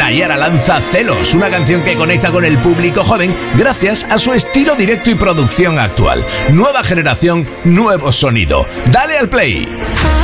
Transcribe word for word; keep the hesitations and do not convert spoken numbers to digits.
Nayara lanza Celos, una canción que conecta con el público joven gracias a su estilo directo y producción actual. Nueva generación, nuevo sonido. Dale al play.